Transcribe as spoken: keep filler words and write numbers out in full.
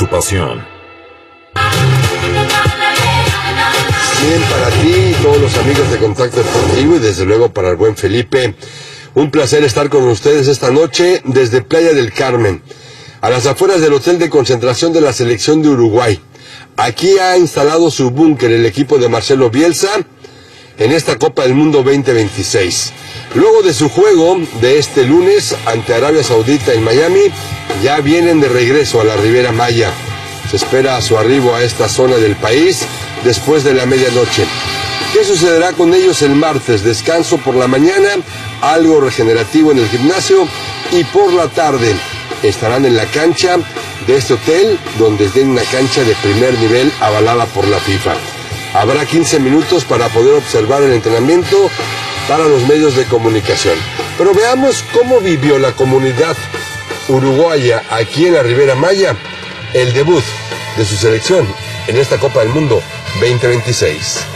pasión. Bien, para ti y todos los amigos de Contacto Deportivo y desde luego para el buen Felipe, un placer estar con ustedes esta noche desde Playa del Carmen, a las afueras del hotel de concentración de la selección de Uruguay. Aquí ha instalado su búnker el equipo de Marcelo Bielsa en esta Copa del Mundo veinte veintiséis. Luego de su juego de este lunes ante Arabia Saudita en Miami, ya vienen de regreso a la Riviera Maya. Se espera su arribo a esta zona del país después de la medianoche. ¿Qué sucederá con ellos el martes? Descanso por la mañana, algo regenerativo en el gimnasio y por la tarde estarán en la cancha de este hotel, donde tiene una cancha de primer nivel avalada por la FIFA. Habrá quince minutos para poder observar el entrenamiento para los medios de comunicación. Pero veamos cómo vivió la comunidad uruguaya aquí en la Riviera Maya el debut de su selección en esta Copa del Mundo veinte veintiséis.